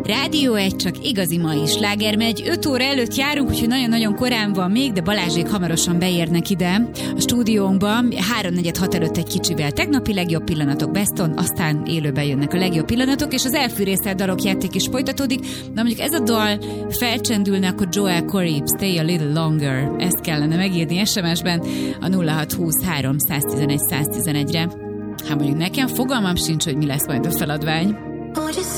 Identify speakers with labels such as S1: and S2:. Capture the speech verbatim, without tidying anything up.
S1: Rádió egy, csak igazi mai sláger megy. öt óra előtt járunk, úgyhogy nagyon-nagyon korán van még, de Balázsék hamarosan beérnek ide a stúdiónkba. háromnegyed hat előtt egy kicsivel. Tegnapi legjobb pillanatok Beston, aztán élőben jönnek a legjobb pillanatok, és az elfűrészelt dalok játék is folytatódik. Na mondjuk ez a dal felcsendülne, akkor Joel Corey, Stay a Little Longer. Ezt kellene megírni es em es-ben a nulla hat húsz három száztizenegy száztizenegyre. Hát mondjuk nekem fogalmam sincs, hogy mi lesz majd a feladvány.